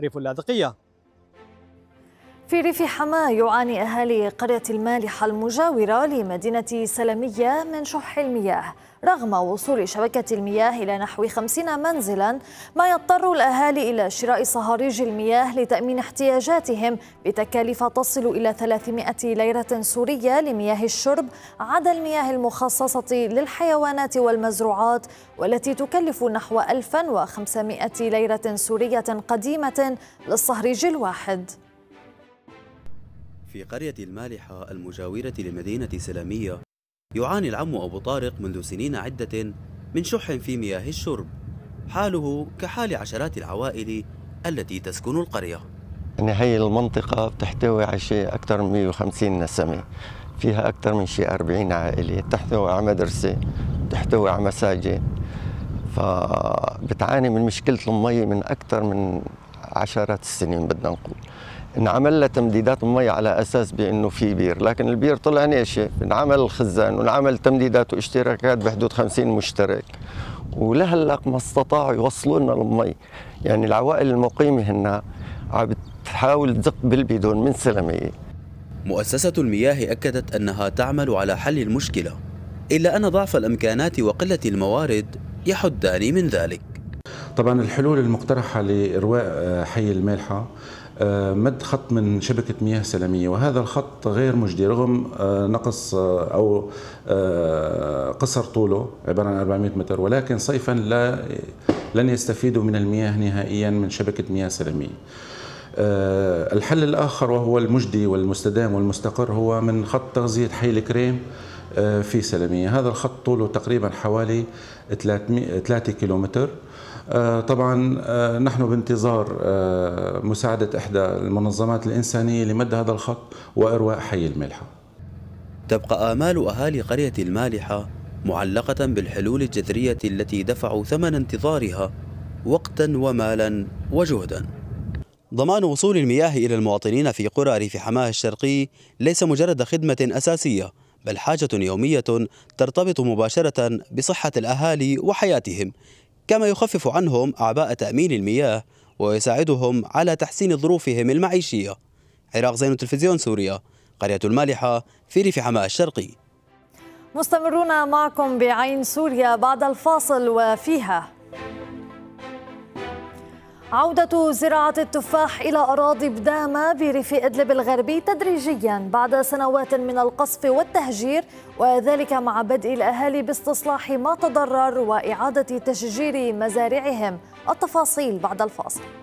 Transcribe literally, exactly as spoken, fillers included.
ريف اللاذقية. في ريف حماة يعاني أهالي قرية المالحة المجاورة لمدينة سلمية من شح المياه رغم وصول شبكة المياه إلى نحو خمسين منزلا، ما يضطر الأهالي إلى شراء صهاريج المياه لتأمين احتياجاتهم بتكاليف تصل إلى ثلاثمائة ليرة سورية لمياه الشرب، عدا المياه المخصصة للحيوانات والمزروعات والتي تكلف نحو ألف وخمسمائة ليرة سورية قديمة للصهريج الواحد. في قرية المالحة المجاورة لمدينة سلمية يعاني العم أبو طارق منذ سنين عدة من شح في مياه الشرب، حاله كحال عشرات العوائل التي تسكن القرية. يعني هي المنطقة بتحتوي على شيء أكثر من مئة وخمسين نسمة، فيها أكثر من شيء أربعين عائلة، بتحتوي على مدرسة، بتحتوي على مساجد، فبتعاني من مشكلة المي من أكثر من عشرات السنين. بدنا نقول انعمل لها تمديدات المي على اساس بانه في بير، لكن البير طلع ناشف، انعمل الخزان وانعمل تمديدات واشتراكات بحدود خمسين مشترك، ولهلا ما استطاعوا يوصلوا لنا المي. يعني العوائل المقيمه هنا عم بتحاول تزق بالبيدون من سلميه. مؤسسة المياه أكدت أنها تعمل على حل المشكلة، إلا أن ضعف الإمكانات وقلة الموارد يحدان من ذلك. طبعا الحلول المقترحة لإرواء حي المالحة مد خط من شبكة مياه سلمية، وهذا الخط غير مجدي رغم نقص أو قصر طوله عبارة عن أربعمائة متر، ولكن صيفا لا لن يستفيدوا من المياه نهائيا من شبكة مياه سلمية. الحل الآخر وهو المجدي والمستدام والمستقر هو من خط تغذية حي الكريم في سلمية. هذا الخط طوله تقريبا حوالي ثلاثة كيلومتر. طبعا نحن بانتظار مساعدة إحدى المنظمات الإنسانية لمد هذا الخط وإرواء حي المالحة. تبقى آمال أهالي قرية المالحة معلقة بالحلول الجذرية التي دفعوا ثمن انتظارها وقتا ومالا وجهدا. ضمان وصول المياه إلى المواطنين في قرى ريف حماه الشرقي ليس مجرد خدمة أساسية، بل حاجة يومية ترتبط مباشرة بصحة الأهالي وحياتهم، كما يخفف عنهم أعباء تأمين المياه ويساعدهم على تحسين ظروفهم المعيشية. عراق زين، تلفزيون سوريا، قرية المالحة في ريف حماه الشرقي. مستمرون معكم بعين سوريا بعد الفاصل، وفيها عودة زراعة التفاح إلى أراضي بدامة بريف إدلب الغربي تدريجيا بعد سنوات من القصف والتهجير، وذلك مع بدء الأهالي باستصلاح ما تضرر وإعادة تشجير مزارعهم. التفاصيل بعد الفاصل.